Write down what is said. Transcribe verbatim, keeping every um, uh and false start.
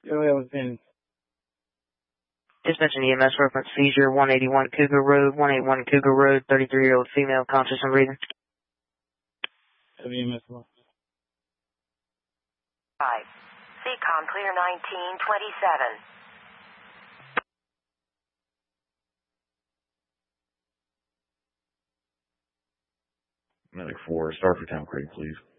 Go ahead with Phoenix. Dispatch an E M S reference seizure, one eighty-one Cougar Road, one eighty-one Cougar Road, thirty-three-year-old female, conscious and breathing. Have E M S one. Five. C COM clear nineteen twenty-seven. Medic four, start for Town Creek, please.